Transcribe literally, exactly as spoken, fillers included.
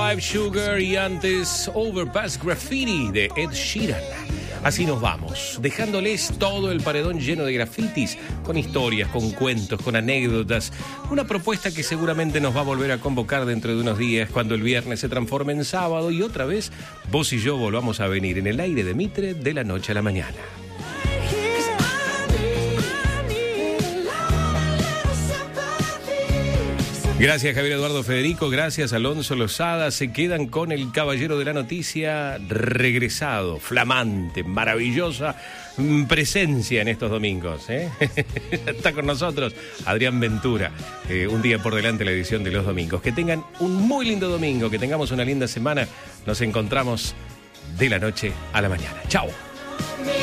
Five Sugar y antes Overpass Graffiti de Ed Sheeran. Así nos vamos, dejándoles todo el paredón lleno de grafitis, con historias, con cuentos, con anécdotas. Una propuesta que seguramente nos va a volver a convocar dentro de unos días, cuando el viernes se transforme en sábado y otra vez vos y yo volvamos a venir en el aire de Mitre de la noche a la mañana. Gracias Javier Eduardo Federico, gracias Alonso Lozada. Se quedan con el caballero de la noticia regresado, flamante, maravillosa presencia en estos domingos, ¿eh? Está con nosotros Adrián Ventura, eh, un día por delante la edición de los domingos. Que tengan un muy lindo domingo, que tengamos una linda semana. Nos encontramos de la noche a la mañana. Chao.